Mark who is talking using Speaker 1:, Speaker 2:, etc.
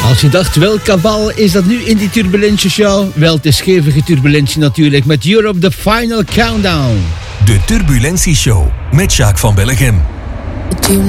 Speaker 1: Als je dacht, welk kaval is dat nu in die Turbulentie Show? Wel, het is schevige turbulentie natuurlijk met Europe The Final Countdown.
Speaker 2: De Turbulentie Show met Jacques van Bellegem.